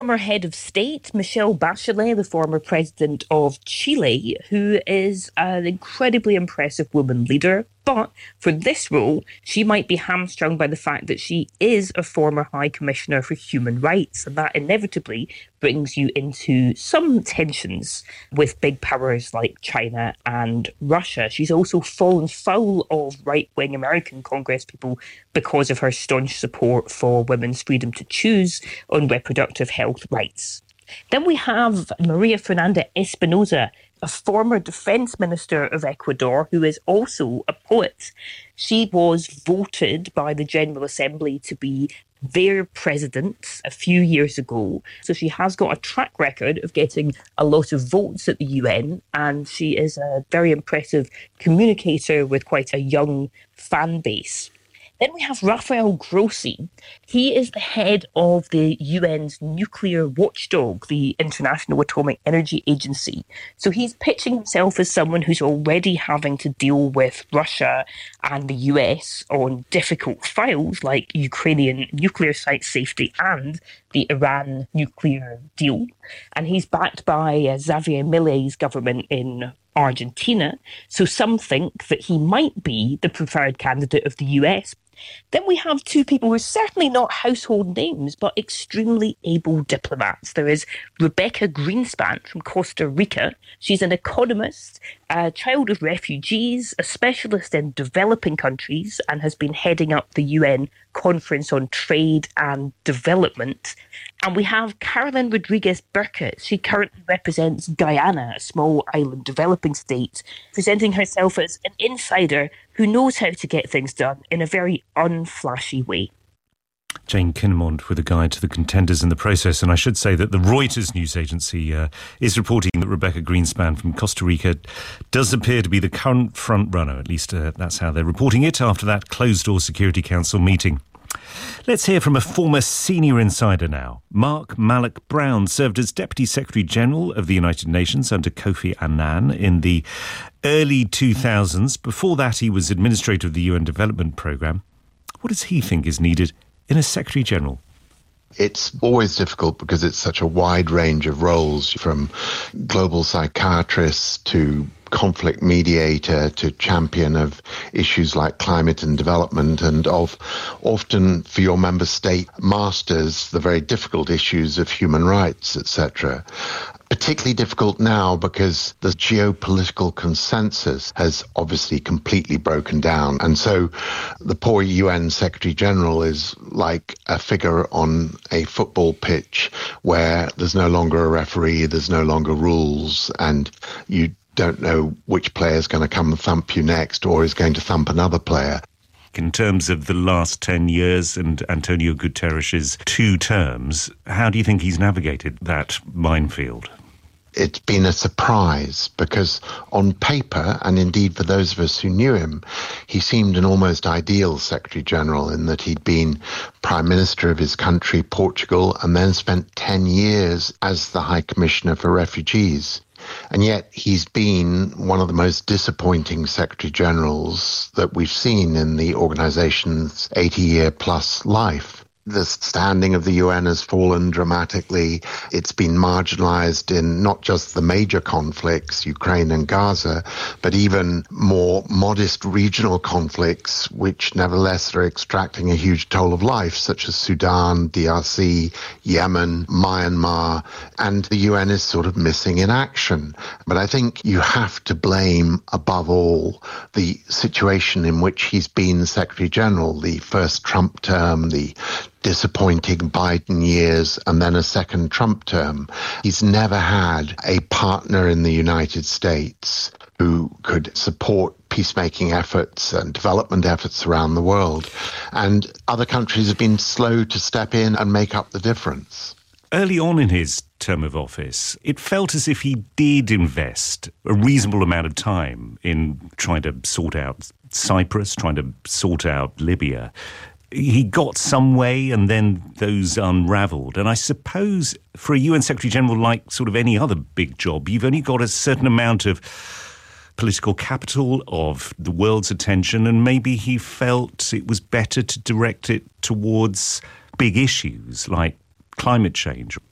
Former head of state, Michelle Bachelet, the former president of Chile, who is an incredibly impressive woman leader. But for this role, she might be hamstrung by the fact that she is a former High Commissioner for Human Rights. And that inevitably brings you into some tensions with big powers like China and Russia. She's also fallen foul of right-wing American congresspeople because of her staunch support for women's freedom to choose on reproductive health rights. Then we have Maria Fernanda Espinosa, a former defense minister of Ecuador who is also a poet. She was voted by the General Assembly to be their president a few years ago. So she has got a track record of getting a lot of votes at the UN, and she is a very impressive communicator with quite a young fan base. Then we have Rafael Grossi. He is the head of the UN's nuclear watchdog, the International Atomic Energy Agency. So he's pitching himself as someone who's already having to deal with Russia and the US on difficult files like Ukrainian nuclear site safety and the Iran nuclear deal. And he's backed by Xavier Milei's government in Argentina. So some think that he might be the preferred candidate of the US. Then we have two people who are certainly not household names, but extremely able diplomats. There is Rebecca Greenspan from Costa Rica. She's an economist, a child of refugees, a specialist in developing countries, and has been heading up the UN Conference on Trade and Development. And we have Carolyn Rodriguez Burkett. She currently represents Guyana, a small island developing state, presenting herself as an insider who knows how to get things done in a very unflashy way. Jane Kinnamond with a guide to the contenders in the process. And I should say that the Reuters news agency is reporting that Rebecca Greenspan from Costa Rica does appear to be the current front runner. At least that's how they're reporting it after that closed-door Security Council meeting. Let's hear from a former senior insider now. Mark Malloch Brown served as Deputy Secretary-General of the United Nations under Kofi Annan in the early 2000s. Before that, he was Administrator of the UN Development Programme. What does he think is needed in a Secretary-General? It's always difficult because it's such a wide range of roles, from global psychiatrist to conflict mediator to champion of issues like climate and development, and of often for your member state masters the very difficult issues of human rights, etc. Particularly difficult now because the geopolitical consensus has obviously completely broken down. And so the poor UN Secretary General is like a figure on a football pitch where there's no longer a referee, there's no longer rules, and you don't know which player is going to come and thump you next or is going to thump another player. In terms of the last 10 years and Antonio Guterres' 2 terms, how do you think he's navigated that minefield? It's been a surprise because on paper, and indeed for those of us who knew him, he seemed an almost ideal Secretary General in that he'd been Prime Minister of his country, Portugal, and then spent 10 years as the High Commissioner for Refugees. And yet he's been one of the most disappointing Secretary Generals that we've seen in the organization's 80-year-plus life. The standing of the UN has fallen dramatically. It's been marginalized in not just the major conflicts, Ukraine and Gaza, but even more modest regional conflicts, which nevertheless are extracting a huge toll of life, such as Sudan, DRC, Yemen, Myanmar, and the UN is sort of missing in action. But I think you have to blame, above all, the situation in which he's been Secretary General, the first Trump term, the disappointing Biden years, and then a second Trump term. He's never had a partner in the United States who could support peacemaking efforts and development efforts around the world. And other countries have been slow to step in and make up the difference. Early on in his term of office, it felt as if he did invest a reasonable amount of time in trying to sort out Cyprus, trying to sort out Libya. He got some way and then those unravelled. And I suppose for a UN Secretary-General, like sort of any other big job, you've only got a certain amount of political capital, of the world's attention, and maybe he felt it was better to direct it towards big issues like climate change.